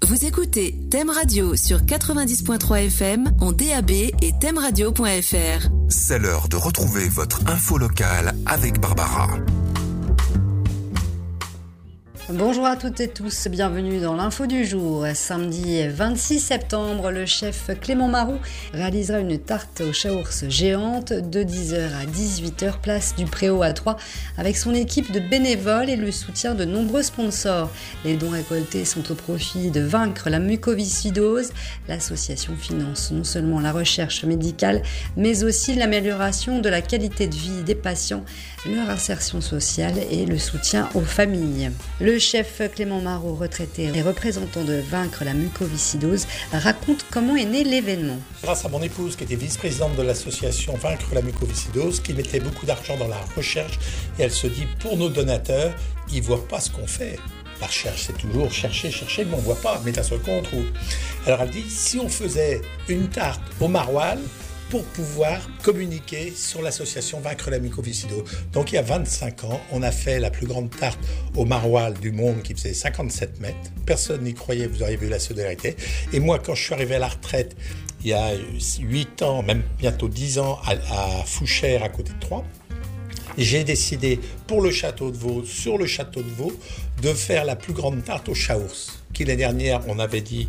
Vous écoutez Thème Radio sur 90.3 FM en DAB et thèmeradio.fr. C'est l'heure de retrouver votre info locale avec Barbara. Bonjour à toutes et tous, bienvenue dans l'info du jour. Samedi 26 septembre, le chef Clément Marou réalisera une tarte aux chaours géante de 10h à 18h, place du Préau à Troyes, avec son équipe de bénévoles et le soutien de nombreux sponsors. Les dons récoltés sont au profit de Vaincre la mucoviscidose. L'association finance non seulement la recherche médicale, mais aussi l'amélioration de la qualité de vie des patients, leur insertion sociale et le soutien aux familles. Le chef Clément Marou, retraité et représentant de Vaincre la mucoviscidose, raconte comment est né l'événement. Grâce à mon épouse qui était vice-présidente de l'association Vaincre la mucoviscidose, qui mettait beaucoup d'argent dans la recherche, et elle se dit, pour nos donateurs, ils ne voient pas ce qu'on fait. La recherche, c'est toujours chercher, mais on ne voit pas, mais d'un seul coup, on trouve. Alors elle dit, si on faisait une tarte au maroilles, pour pouvoir communiquer sur l'association Vaincre la mucoviscidose. Donc il y a 25 ans, on a fait la plus grande tarte au maroilles du monde qui faisait 57 mètres. Personne n'y croyait, vous auriez vu la solidarité. Et moi, quand je suis arrivé à la retraite, il y a 8 ans, même bientôt 10 ans, à Fouchères, à côté de Troyes, j'ai décidé, pour le château de Vaux, sur le château de Vaux, de faire la plus grande tarte aux chaours, qui l'année dernière, on avait dit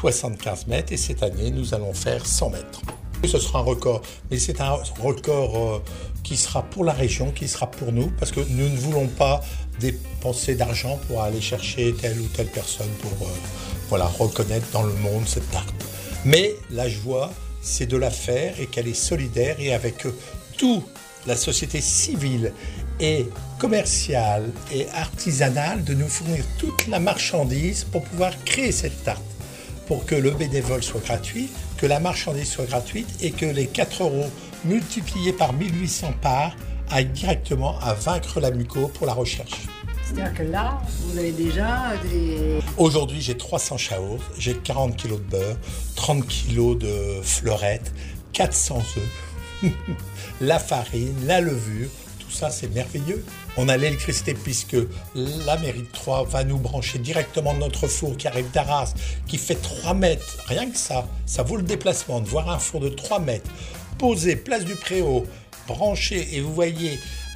75 mètres, et cette année, nous allons faire 100 mètres. Ce sera un record, mais c'est un record qui sera pour la région, qui sera pour nous, parce que nous ne voulons pas dépenser d'argent pour aller chercher telle ou telle personne pour reconnaître dans le monde cette tarte. Mais la joie, c'est de la faire et qu'elle est solidaire et avec toute la société civile et commerciale et artisanale de nous fournir toute la marchandise pour pouvoir créer cette tarte, pour que le bénévole soit gratuit, que la marchandise soit gratuite et que les 4 € multipliés par 1800 parts aillent directement à Vaincre la muco pour la recherche. C'est-à-dire que là, vous avez déjà des... Aujourd'hui, j'ai 300 chaours, j'ai 40 kg de beurre, 30 kg de fleurettes, 400 œufs, la farine, la levure, tout ça c'est merveilleux. On a l'électricité puisque la mairie de Troyes va nous brancher directement notre four qui arrive d'Arras, qui fait 3 mètres. Rien que ça vaut le déplacement de voir un four de 3 mètres, posé place du Préau, branché, et vous voyez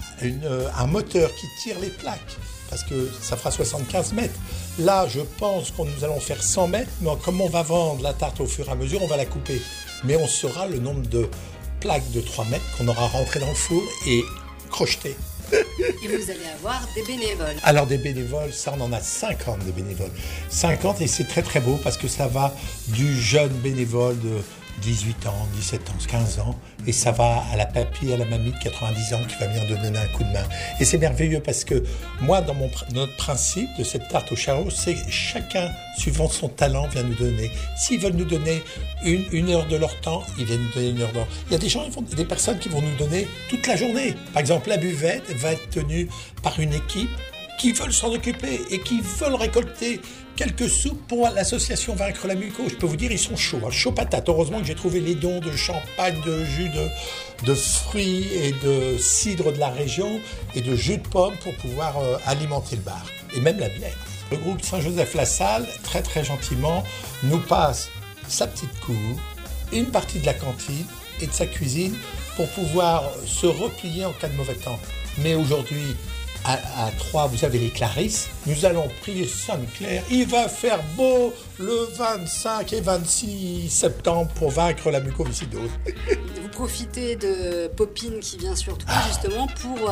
un moteur qui tire les plaques, parce que ça fera 75 mètres. Là, je pense que nous allons faire 100 mètres, mais comme on va vendre la tarte au fur et à mesure, on va la couper. Mais on saura le nombre de plaques de 3 mètres qu'on aura rentré dans le four et crocheté. Et vous allez avoir des bénévoles. Alors des bénévoles, ça on en a 50 des bénévoles. 50 et c'est très très beau parce que ça va du jeune bénévole de 18 ans, 17 ans, 15 ans et ça va à la papy, à la mamie de 90 ans qui va venir de donner un coup de main. Et c'est merveilleux parce que moi, dans notre principe de cette tarte aux chaours, c'est chacun, suivant son talent, vient nous donner. S'ils veulent nous donner une heure de leur temps, ils viennent nous donner une heure d'heure. Il y a des personnes qui vont nous donner toute la journée. Par exemple, la buvette va être tenue par une équipe qui veulent s'en occuper et qui veulent récolter quelques sous pour l'association Vaincre la muco. Je peux vous dire, ils sont chauds, chaud patate. Heureusement que j'ai trouvé les dons de champagne, de jus de fruits et de cidre de la région et de jus de pomme pour pouvoir alimenter le bar. Et même la bière. Le groupe Saint-Joseph-la-Salle, très très gentiment, nous passe sa petite cour, une partie de la cantine et de sa cuisine pour pouvoir se replier en cas de mauvais temps. Mais aujourd'hui, à Troyes, vous avez les Clarisses. Nous allons prier Sainte-Claire. Il va faire beau le 25 et 26 septembre pour vaincre la mucoviscidose. Vous profitez de Popine qui vient sur Troyes justement pour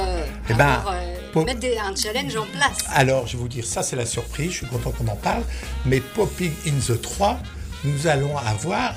mettre un challenge en place. Alors, je vais vous dire, ça c'est la surprise. Je suis content qu'on en parle. Mais Popine in the Troyes, nous allons avoir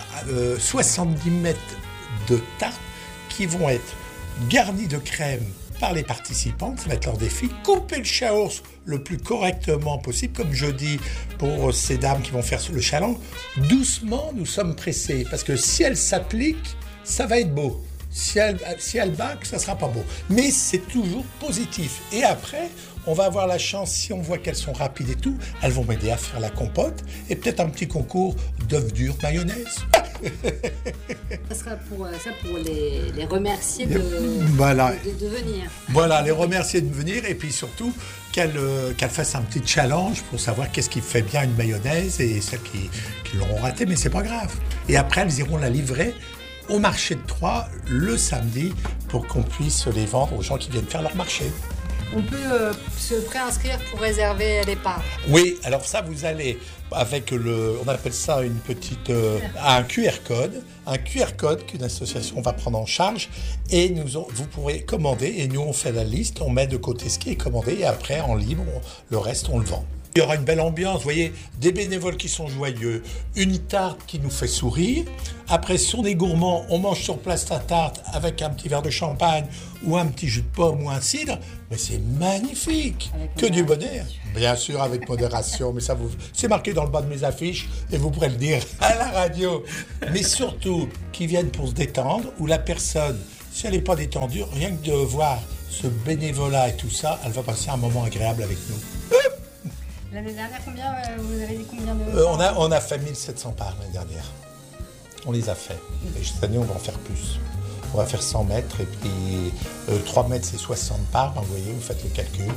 70 mètres de tarte qui vont être garnies de crème par les participants, ça va être leur défi, couper le chaours le plus correctement possible, comme je dis pour ces dames qui vont faire le challenge. Doucement, nous sommes pressés, parce que si elles s'appliquent, ça va être beau. Si elles baquent, ça ne sera pas beau. Mais c'est toujours positif. Et après, on va avoir la chance, si on voit qu'elles sont rapides et tout, elles vont m'aider à faire la compote et peut-être un petit concours d'œufs durs mayonnaise. Ça sera pour les remercier de venir. Voilà, les remercier de venir et puis surtout qu'elle fasse un petit challenge pour savoir qu'est-ce qui fait bien une mayonnaise et celles qui l'auront raté, mais c'est pas grave. Et après, elles iront la livrer au marché de Troyes le samedi pour qu'on puisse les vendre aux gens qui viennent faire leur marché. On peut se préinscrire pour réserver les parts. Oui, alors ça, vous allez avec on appelle ça un QR code qu'une association va prendre en charge et vous pourrez commander et nous on fait la liste, on met de côté ce qui est commandé et après en libre, le reste on le vend. Il y aura une belle ambiance, vous voyez, des bénévoles qui sont joyeux, une tarte qui nous fait sourire. Après, si on est gourmand, on mange sur place la tarte avec un petit verre de champagne ou un petit jus de pomme ou un cidre. Mais c'est magnifique, que du bonheur. Bien sûr, avec modération, mais c'est marqué dans le bas de mes affiches et vous pourrez le dire à la radio. Mais surtout, qu'ils viennent pour se détendre, où la personne, si elle n'est pas détendue, rien que de voir ce bénévolat et tout ça, elle va passer un moment agréable avec nous. L'année dernière, vous avez dit combien de... On a fait 1700 parts l'année dernière. On les a fait. Et cette année, on va en faire plus. On va faire 100 mètres et puis 3 mètres, c'est 60 parts. Vous voyez, vous faites le calcul.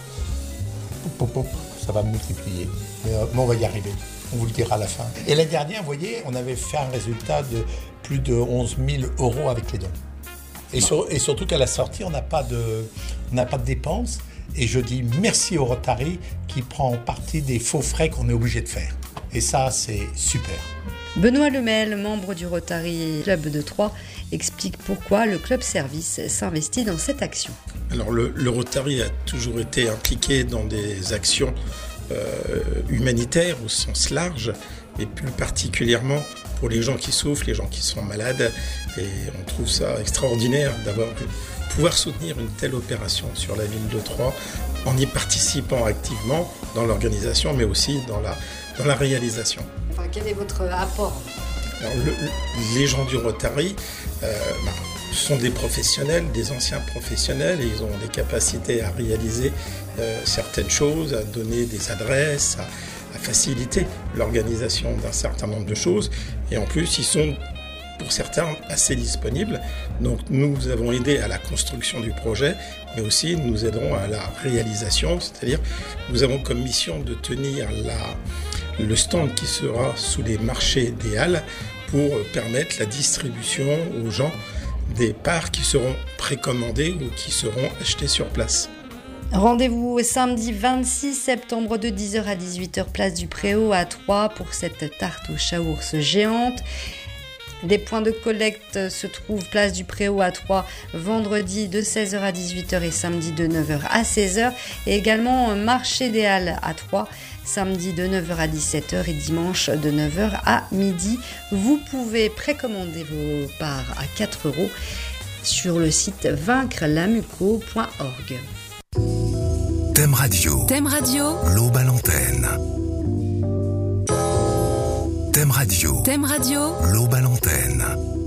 Ça va multiplier. Mais on va y arriver. On vous le dira à la fin. Et l'année dernière, vous voyez, on avait fait un résultat de plus de 11 000 € avec les dons. Et surtout qu'à la sortie, on n'a pas de dépenses. Et je dis merci au Rotary qui prend partie des faux frais qu'on est obligé de faire. Et ça, c'est super. Benoît Lemel, membre du Rotary Club de Troyes, explique pourquoi le Club Service s'investit dans cette action. Alors le Rotary a toujours été impliqué dans des actions humanitaires au sens large, et plus particulièrement pour les gens qui souffrent, les gens qui sont malades. Et on trouve ça extraordinaire pouvoir soutenir une telle opération sur la ville de Troyes en y participant activement dans l'organisation, mais aussi dans la réalisation. Enfin, quel est votre apport ? Alors, les gens du Rotary sont des professionnels, des anciens professionnels, et ils ont des capacités à réaliser certaines choses, à donner des adresses, à faciliter l'organisation d'un certain nombre de choses. Et en plus, ils sont, pour certains, assez disponibles. Donc nous avons aidé à la construction du projet, mais aussi nous aiderons à la réalisation, c'est-à-dire nous avons comme mission de tenir le stand qui sera sous les marchés des Halles pour permettre la distribution aux gens des parts qui seront précommandées ou qui seront achetées sur place. Rendez-vous samedi 26 septembre de 10h à 18h, place du Préau à Troyes pour cette tarte aux chaours géante. Des points de collecte se trouvent place du Préau à Troyes vendredi de 16h à 18h et samedi de 9h à 16h. Et également marché des Halles à Troyes samedi de 9h à 17h et dimanche de 9h à midi. Vous pouvez précommander vos parts à 4 € sur le site vaincrelamuco.org. Thème Radio. Thème Radio. L'aube à l'antenne. Thème Radio. Thème Radio. L'aube à l'antenne.